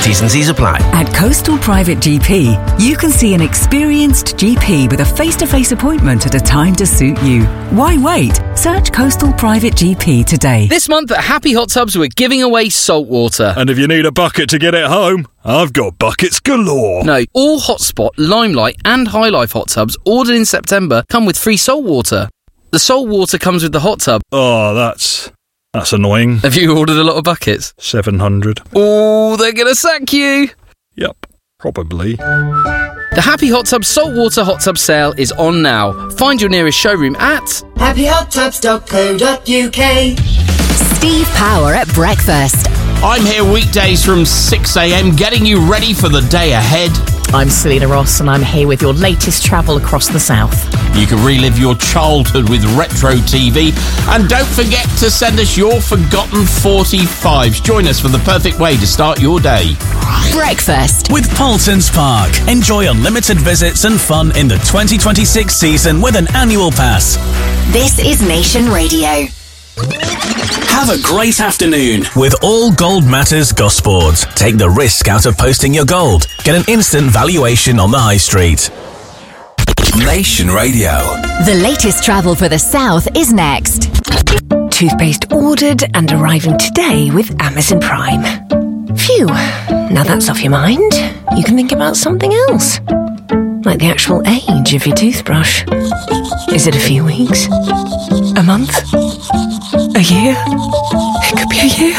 T's and C's apply. At Coastal Private GP, you can see an experienced GP with a face-to-face appointment at a time to suit you. Why wait? Search Coastal Private GP today. This month at Happy Hot Tubs, we're giving away salt water. And if you need a bucket to get it home, I've got buckets galore. No, all Hotspot, Limelight and High Life hot tubs ordered in September come with free salt water. The salt water comes with the hot tub. Oh, that's annoying. Have you ordered a lot of buckets? 700. Oh, they're going to sack you. Yep, probably. The Happy Hot Tub Saltwater Hot Tub sale is on now. Find your nearest showroom at happyhottubs.co.uk. Steve Power at breakfast. I'm here weekdays from 6 a.m, getting you ready for the day ahead. I'm Selena Ross and I'm here with your latest travel across the south. You can relive your childhood with retro TV. And don't forget to send us your forgotten 45s. Join us for the perfect way to start your day. Breakfast with Paulson's Park. Enjoy unlimited visits and fun in the 2026 season with an annual pass. This is Nation Radio. Have a great afternoon with All Gold Matters Gosports. Take the risk out of posting your gold. Get an instant valuation on the high street. Nation Radio. The latest travel for the south is next. Toothpaste ordered and arriving today with Amazon Prime. Phew, now that's off your mind. You can think about something else. Like the actual age of your toothbrush. Is it a few weeks? A month? A year? It could be a year.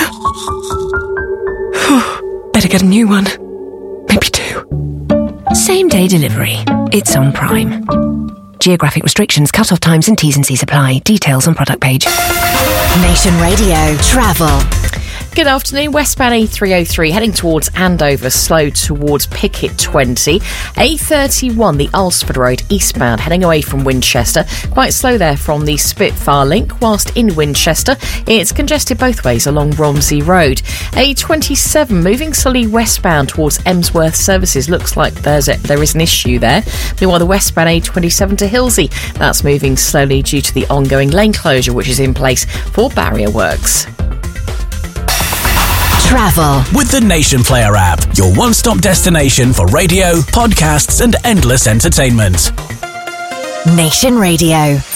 Better get a new one. Maybe 2. Same day delivery. It's on Prime. Geographic restrictions, cut-off times and T's and C's apply. Details on product page. Nation Radio Travel. Good afternoon. Westbound A303 heading towards Andover, slow towards Pickett 20. A31, the Alsford Road eastbound, heading away from Winchester. Quite slow there from the Spitfire link, whilst in Winchester it's congested both ways along Romsey Road. A27 moving slowly westbound towards Emsworth Services. Looks like there is an issue there. Meanwhile, the westbound A27 to Hilsey, that's moving slowly due to the ongoing lane closure which is in place for barrier works. Travel with the Nation Player app, your one-stop destination for radio, podcasts and endless entertainment. Nation Radio.